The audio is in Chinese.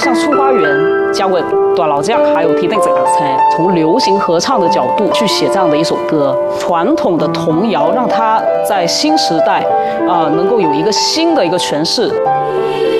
像《出花园》教我大老将还有提灯这个菜，从流行合唱的角度去写这样的一首歌，传统的童谣让它在新时代能够有一个新的一个诠释。